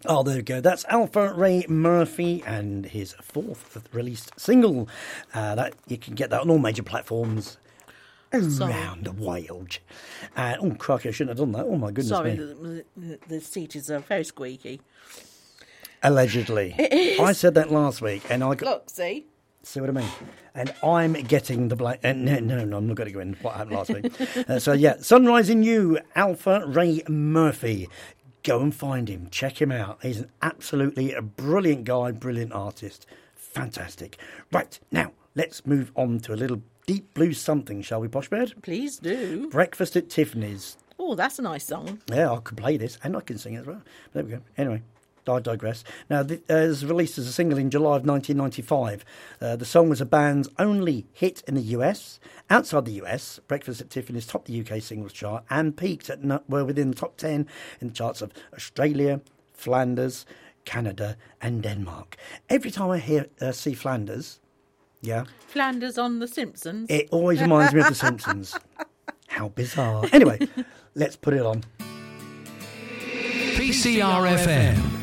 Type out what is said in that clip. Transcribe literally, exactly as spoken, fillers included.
Oh, there we go. That's Alpha Ray Murphy and his fourth released single. Uh, that you can get that on all major platforms around Sorry. the world. Uh, oh, crikey, I shouldn't have done that. Oh, my goodness Sorry, me. the, the, the seat is uh, very squeaky. Allegedly. It is. I said that last week, and I got... Look, see? See what I mean? And I'm getting the blame. Uh, no, no, no, I'm not going to go in what happened last week. uh, so, yeah, Sunrise in You, Alpha Ray Murphy. Go and find him. Check him out. He's an absolutely a brilliant guy, brilliant artist. Fantastic. Right, now, let's move on to a little deep blue something, shall we, Poshbird? Please do. Breakfast at Tiffany's. Oh, that's a nice song. Yeah, I could play this, and I can sing it as well. There we go. Anyway. I digress. Now, it was released as a single in July of nineteen ninety-five. Uh, the song was the band's only hit in the U S. Outside the U S, Breakfast at Tiffany's topped the U K singles chart and peaked at were within the top ten in the charts of Australia, Flanders, Canada, and Denmark. Every time I hear uh, see Flanders, yeah, Flanders on The Simpsons. it always reminds me of The Simpsons. How bizarre. Anyway, let's put it on. P C R F M.